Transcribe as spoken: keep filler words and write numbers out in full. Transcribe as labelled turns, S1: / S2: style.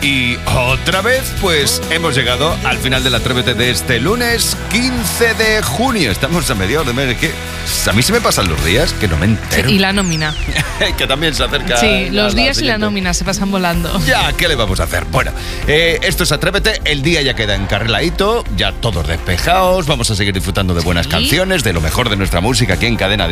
S1: Y otra vez, pues hemos llegado al final del Atrévete de este lunes quince de junio. Estamos a mediados de mes. Que a mí se me pasan los días que no me entero.
S2: Sí, y la nómina.
S1: Que también se acerca.
S2: Sí, los
S1: la
S2: días y la nómina se pasan volando.
S1: Ya, ¿qué le vamos a hacer? Bueno, eh, esto es Atrévete. El día ya queda encarriladito, ya todos despejados. Vamos a seguir disfrutando de buenas
S2: Sí.
S1: canciones, de lo mejor de nuestra música aquí en Cadena